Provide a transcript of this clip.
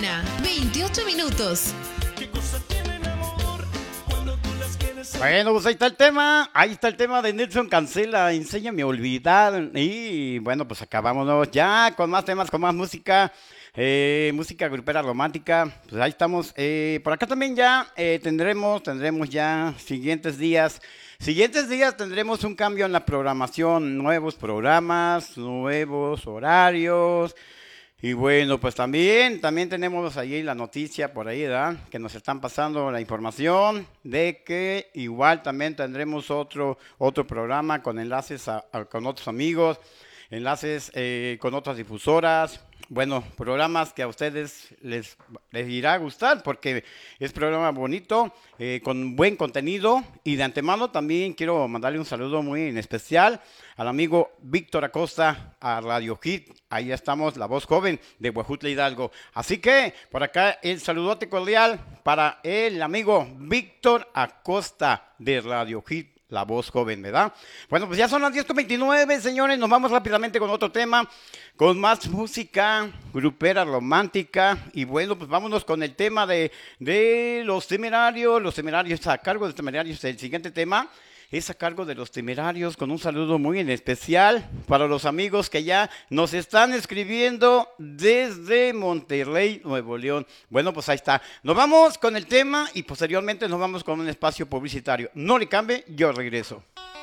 mañana, 28 minutos. Bueno, pues ahí está el tema de Nelson Cancela, enséñame a olvidar. Y bueno, pues acabamos ya con más temas, con más música, música grupera romántica. Pues ahí estamos. Por acá también ya tendremos ya Siguientes días tendremos un cambio en la programación, nuevos programas, nuevos horarios. Y bueno, pues también tenemos ahí la noticia por ahí, ¿verdad? Que nos están pasando la información de que igual también tendremos otro programa con enlaces con otros amigos, enlaces con otras difusoras. Bueno, programas que a ustedes les irá a gustar porque es programa bonito, con buen contenido. Y de antemano también quiero mandarle un saludo muy en especial al amigo Víctor Acosta a Radio Hit. Ahí estamos, la voz joven de Huejutla Hidalgo. Así que por acá el saludote cordial para el amigo Víctor Acosta de Radio Hit. La voz joven, ¿verdad? Bueno, pues ya son las 10:29, señores. Nos vamos rápidamente con otro tema, con más música grupera romántica. Y bueno, pues vámonos con el tema de los temerarios a cargo de los temerarios. El siguiente tema es a cargo de los temerarios, con un saludo muy en especial para los amigos que ya nos están escribiendo desde Monterrey, Nuevo León. Bueno, pues ahí está. Nos vamos con el tema y posteriormente nos vamos con un espacio publicitario. No le cambie, yo regreso.